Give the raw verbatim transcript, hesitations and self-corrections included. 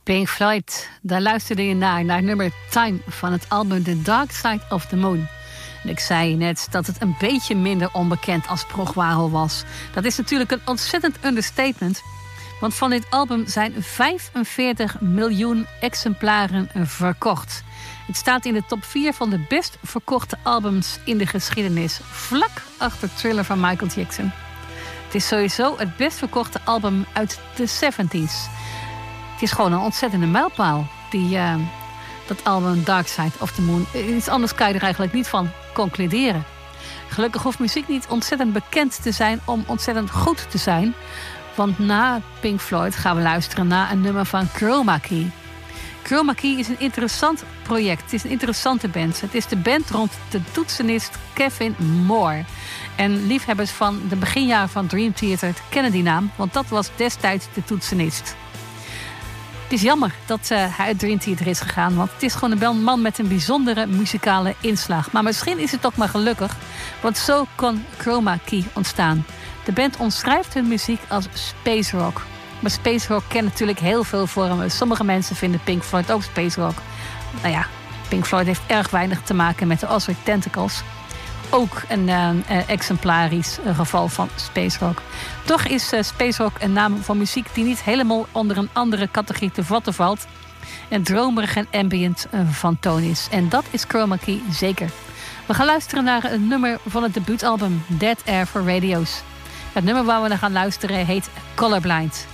Pink Floyd, daar luisterde je naar, naar nummer Time van het album The Dark Side of the Moon. En ik zei net dat het een beetje minder onbekend als progwahel was. Dat is natuurlijk een ontzettend understatement. Want van dit album zijn vijfenveertig miljoen exemplaren verkocht. Het staat in de top vier van de best verkochte albums in de geschiedenis. Vlak achter Thriller van Michael Jackson. Het is sowieso het best verkochte album uit de zeventig. Het is gewoon een ontzettende mijlpaal, die, uh, dat album Dark Side of the Moon. Iets anders kan je er eigenlijk niet van concluderen. Gelukkig hoeft muziek niet ontzettend bekend te zijn om ontzettend goed te zijn. Want na Pink Floyd gaan we luisteren naar een nummer van Chroma Key. Chroma Key is een interessant project. Het is een interessante band. Het is de band rond de toetsenist Kevin Moore. En liefhebbers van de beginjaren van Dream Theater kennen die naam, want dat was destijds de toetsenist. Het is jammer dat uh, hij uit Dream Theater is gegaan, want het is gewoon een man met een bijzondere muzikale inslag. Maar misschien is het ook maar gelukkig, want zo kon Chroma Key ontstaan. De band omschrijft hun muziek als space rock. Maar space rock kent natuurlijk heel veel vormen. Sommige mensen vinden Pink Floyd ook space rock. Nou ja, Pink Floyd heeft erg weinig te maken met de Ozric Tentacles. Ook een uh, exemplarisch uh, geval van space rock. Toch is uh, space rock een naam van muziek die niet helemaal onder een andere categorie te vatten valt. En dromerig en ambient uh, van toon is. En dat is Chroma Key zeker. We gaan luisteren naar een nummer van het debuutalbum Dead Air for Radios. Het nummer waar we naar gaan luisteren heet Colorblind.